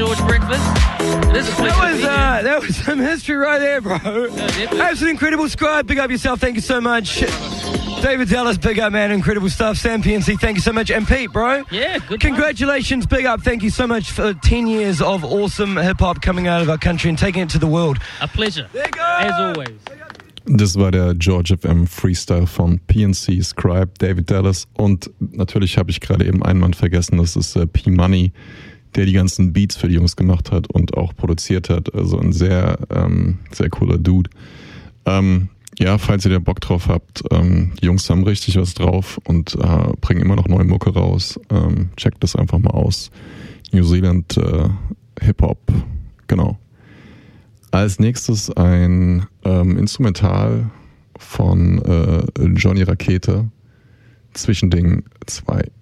George breakfast. It is a pleasure to be here. That was some history right there, bro. Absolutely incredible. Scribe, big up yourself. Thank you so much. David Dallas, big up, man. Incredible stuff. Sam PNC, thank you so much. And Pete, bro. Yeah, good. Congratulations, big up. Thank you so much for 10 years of awesome hip-hop coming out of our country and taking it to the world. A pleasure. There you go. As always. Das war der George FM Freestyle von PNC, Scribe, David Dallas und natürlich habe ich gerade eben einen Mann vergessen, das ist P-Money, der die ganzen Beats für die Jungs gemacht hat und auch produziert hat. Also ein sehr, sehr cooler Dude. Ja, falls ihr da Bock drauf habt, die Jungs haben richtig was drauf und bringen immer noch neue Mucke raus. Checkt das einfach mal aus. New Zealand Hip-Hop, genau. Als nächstes ein Instrumental von Johnny Rakete, Zwischending 2.